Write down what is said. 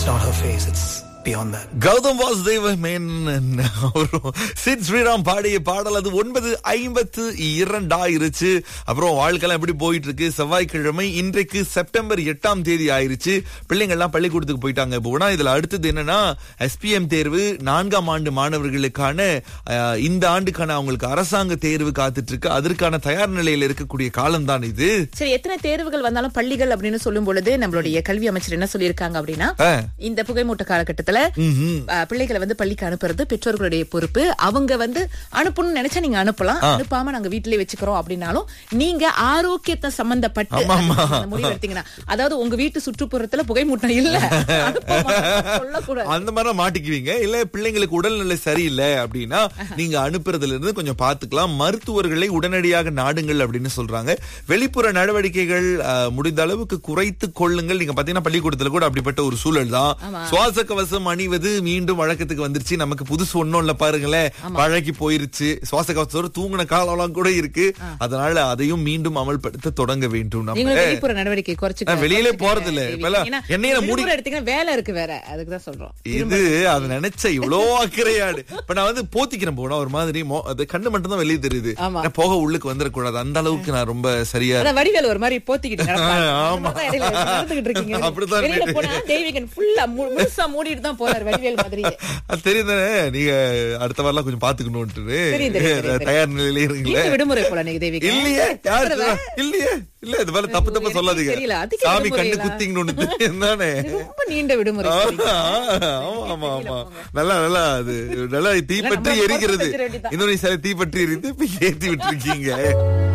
It's not her face, it's beyond that. Gautham Vasudeva Menon Sid Sriram பாடிய பாடல் அது 9:52 ஆயிருச்சு. அப்புறம் வாழ்க்கைலாம் எப்படி போயிட்டு இருக்கு? செவ்வாய்க்கிழமை இன்றைக்கு செப்டம்பர் 8ஆம் தேதி ஆயிருச்சு. பிள்ளைங்கள்லாம் பள்ளிக்கூடத்துக்கு போயிட்டாங்க. இப்போ இதுல அடுத்தது என்னன்னா SPM தேர்வு 4ஆம் ஆண்டு மாணவர்களுக்கான இந்த ஆண்டுக்கான அவங்களுக்கு அரசாங்க தேர்வு காத்துட்டு இருக்கு. அதற்கான தயார் நிலையில இருக்கக்கூடிய காலம் தான் இது. சரி, எத்தனை தேர்வுகள் வந்தாலும் பள்ளிகள் அப்படின்னு சொல்லும் பொழுது நம்மளுடைய கல்வி அமைச்சர் என்ன சொல்லியிருக்காங்க அப்படின்னா, இந்த புகைமூட்ட காலகட்டத்துல பிள்ளைகளை பள்ளிக்கு அனுப்புறது பெற்றோர்களுடைய பொறுப்பு. அவங்க அனுப்பணும்னு நினைச்சா நீங்க அனுப்பலாம், அனுப்பாம நாங்க வீட்டிலேயே வச்சுக்கிறோம் அப்படின்னாலும் நீங்க ஆரோக்கியத்தை சம்பந்தப்பட்டு முடிவு எடுத்தீங்கன்னா, அதாவது உங்க வீட்டு சுற்றுப்புறத்துல புகைமூட்டம் இல்ல சொல்லக்கூடாது, அந்த மாதிரி மாட்டிக்குவீங்க. இல்ல பிள்ளைங்களுக்கு உடல்நிலை சரியில்லை அப்படின்னா நீங்க அனுப்புறதுல இருந்து கொஞ்சம் பாத்துக்கலாம். மருத்துவர்களை உடனடியாக நாடுங்கள் அப்படின்னு சொல்றாங்க. வெளிப்புற நடவடிக்கைகள் முடிந்த அளவுக்கு குறைத்து கொள்ளுங்கள். நீங்க பாத்தீங்கன்னா பள்ளிக்கூடத்துல கூட அப்படிப்பட்ட ஒரு சூழல் தான். சுவாச கவசம் அணிவது மீண்டும் வழக்கத்துக்கு வந்துருச்சு. நமக்கு புதுசு ஒண்ணும் இல்ல, பாருங்களேன், பழகி போயிருச்சு. சுவாச கவசத்தோட தூங்கின காலம் கூட இருக்கு. அதனால அதையும் மீண்டும் அமல்படுத்த தொடங்க வேண்டும். வெளிப்புற நடவடிக்கை குறைச்சு வெளியில போறது இல்ல, என்னைய மூடி எடுத்தீங்கன்னா வேலை இருக்கு வேற, அதுக்குதான் சொல்றோம். இது அது நினைச்ச இவ்வளவு அக்கறையாடு. இப்ப நான் போத்திக்கிறேன் போனா ஒரு மாதிரி கண்ணு மட்டும் தான் வெளியே தெரியுது, போக உள்ளுக்கு வந்துடக்கூடாது. அந்த அளவுக்கு நான் ரொம்ப சரியா வடிவேல் ஒரு மாதிரி போத்திக்கிட்டு மூடிட்டு தான் போறாரு வடிவேல் மாதிரி. தெரியுதானே? நீங்க அடுத்த வாரம் கொஞ்சம் பாத்துக்கணும் தயார் நிலையில இருக்கீங்களா? விடுமுறை போல நீங்க தேவி இல்லையே, இல்லையே, இல்ல இது மேல தப்பு சொல்லாதீங்க. சாமி கண்ணு குத்திங்கன்னு தானே. ரொம்ப நீண்ட விடுமுறை. ஆமா ஆமா, நல்லா நல்லா அது நல்லா தீப்பற்றி எரிக்கிறது. இன்னொரு சில தீப்பற்றி எரிந்து இப்ப ஏத்தி விட்டு இருக்கீங்க.